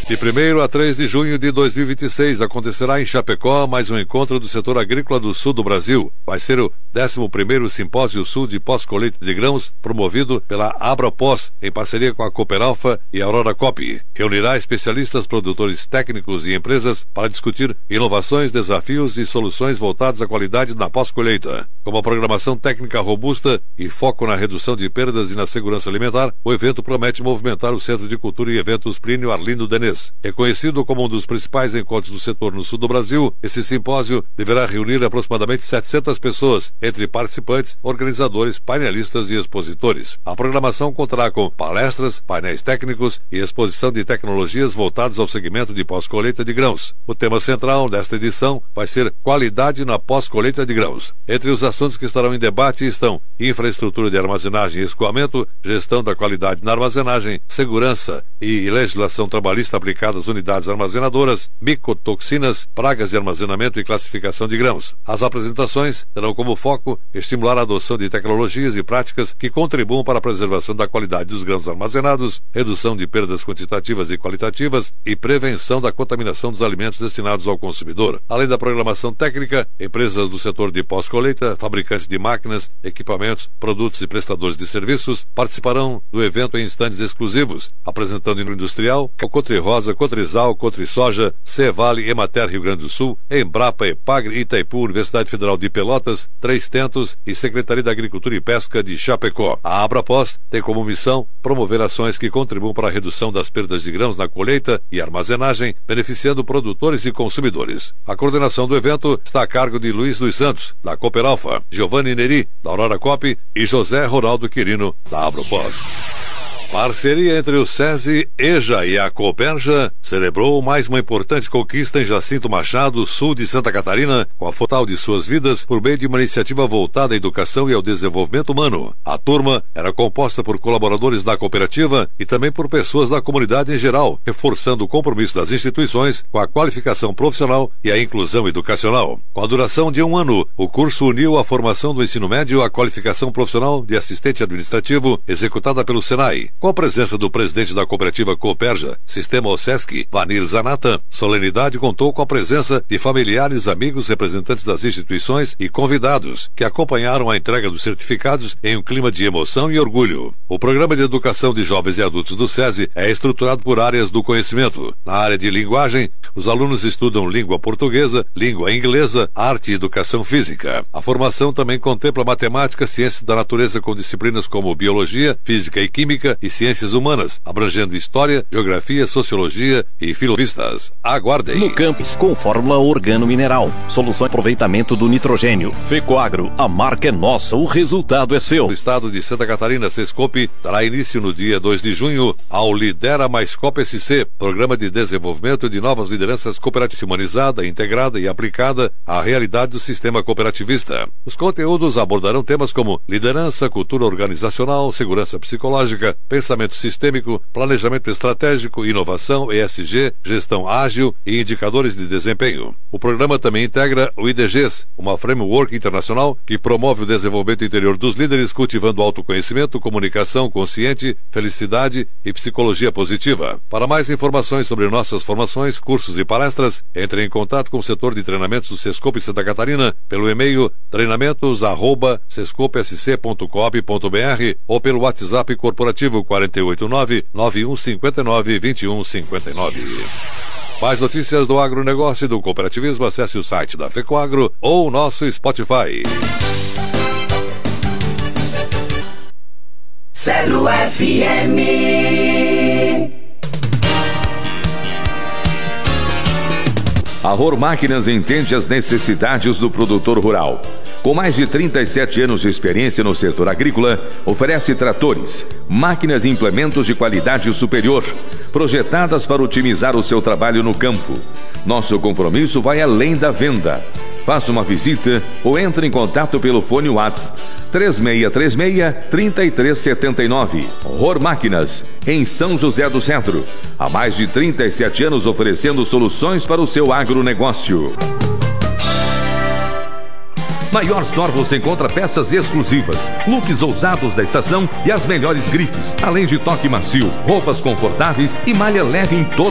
De 1º a 3 de junho de 2026, acontecerá em Chapecó mais um encontro do setor agrícola do sul do Brasil. Vai ser o 11º Simpósio Sul de Pós-Colheita de Grãos, promovido pela Abrapós, em parceria com a Cooperalfa e a Aurora Cop. Reunirá especialistas, produtores técnicos e empresas para discutir inovações, desafios e soluções voltadas à qualidade na pós-colheita. Com uma programação técnica robusta e foco na redução de perdas e na segurança alimentar, o evento promete movimentar o Centro de Cultura e Eventos Plínio Arlindo Denez. Reconhecido como um dos principais encontros do setor no sul do Brasil, esse simpósio deverá reunir aproximadamente 700 pessoas, entre participantes, organizadores, painelistas e expositores. A programação contará com palestras, painéis técnicos e exposição de tecnologias voltadas ao segmento de pós-colheita de grãos. O tema central desta edição vai ser qualidade na pós-colheita de grãos. Entre os assuntos que estarão em debate estão infraestrutura de armazenagem e escoamento, gestão da qualidade na armazenagem, segurança e legislação trabalhista aplicada às unidades armazenadoras, micotoxinas, pragas de armazenamento e classificação de grãos. As apresentações terão como foco estimular a adoção de tecnologias e práticas que contribuam para a preservação da qualidade dos grãos armazenados, redução de perdas quantitativas e qualitativas e prevenção da contaminação dos alimentos destinados ao consumidor. Além da programação técnica, empresas do setor de pós-colheita, fabricantes de máquinas, equipamentos, produtos e prestadores de serviços participarão do evento em estandes exclusivos, apresentando no industrial, Cotrirosa, Cotrizal, Cotrisoja, Cevale, Emater Rio Grande do Sul, Embrapa, Epagre, Itaipu, Universidade Federal de Pelotas, Três Tentos e Secretaria da Agricultura e Pesca de Chapecó. A Abrapós tem como missão promover ações que contribuam para a redução das perdas de grãos na colheita e armazenagem, beneficiando produtores e consumidores. A coordenação do evento está a cargo de Luiz dos Santos, da Cooperalfa, Giovanni Neri, da Aurora Cop e José Ronaldo Quirino, da Abrapós. Parceria entre o SESI, EJA e a Cooperja celebrou mais uma importante conquista em Jacinto Machado, sul de Santa Catarina, com a total de suas vidas por meio de uma iniciativa voltada à educação e ao desenvolvimento humano. A turma era composta por colaboradores da cooperativa e também por pessoas da comunidade em geral, reforçando o compromisso das instituições com a qualificação profissional e a inclusão educacional. Com a duração de 1 ano, o curso uniu a formação do ensino médio à qualificação profissional de assistente administrativo, executada pelo Senai. Com a presença do presidente da cooperativa Cooperja, Sistema OSESC, Vanir Zanata, solenidade contou com a presença de familiares, amigos, representantes das instituições e convidados, que acompanharam a entrega dos certificados em um clima de emoção e orgulho. O programa de educação de jovens e adultos do SESI é estruturado por áreas do conhecimento. Na área de linguagem, os alunos estudam língua portuguesa, língua inglesa, arte e educação física. A formação também contempla matemática, ciências da natureza com disciplinas como biologia, física e química e ciências humanas, abrangendo história, geografia, sociologia e filovistas. Aguardem! No campus, com fórmula organo-mineral, solução de aproveitamento do nitrogênio. Fecoagro, a marca é nossa, o resultado é seu. O estado de Santa Catarina, Sescope, dará início no dia 2 de junho ao Lidera Mais Coop SC, programa de desenvolvimento de novas lideranças cooperativas humanizada, integrada e aplicada à realidade do sistema cooperativista. Os conteúdos abordarão temas como liderança, cultura organizacional, segurança psicológica, pensamento sistêmico, planejamento estratégico, inovação, ESG, gestão ágil e indicadores de desempenho. O programa também integra o IDGs, uma framework internacional que promove o desenvolvimento interior dos líderes, cultivando autoconhecimento, comunicação consciente, felicidade e psicologia positiva. Para mais informações sobre nossas formações, cursos e palestras, entre em contato com o setor de treinamentos do Sescope Santa Catarina pelo e-mail treinamentos@sescopesc.coop.br ou pelo WhatsApp corporativo 489-9159-2159. Mais notícias do agronegócio e do cooperativismo, acesse o site da Fecoagro ou o nosso Spotify. Celo FM. A Rohr Máquinas entende as necessidades do produtor rural. Com mais de 37 anos de experiência no setor agrícola, oferece tratores, máquinas e implementos de qualidade superior, projetadas para otimizar o seu trabalho no campo. Nosso compromisso vai além da venda. Faça uma visita ou entre em contato pelo fone WhatsApp 3636-3379. Rohr Máquinas, em São José do Centro. Há mais de 37 anos oferecendo soluções para o seu agronegócio. Maior Store você encontra peças exclusivas, looks ousados da estação e as melhores grifes, além de toque macio, roupas confortáveis e malha leve em todo